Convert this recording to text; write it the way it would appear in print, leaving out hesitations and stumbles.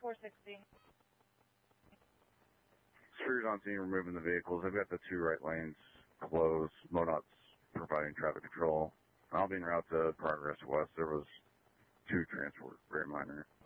460. Spheres on scene removing the vehicles. I've got the 2 right lanes closed. MoDOT's providing traffic control. I'll be en route to Progress West. There was 2 transport, very minor.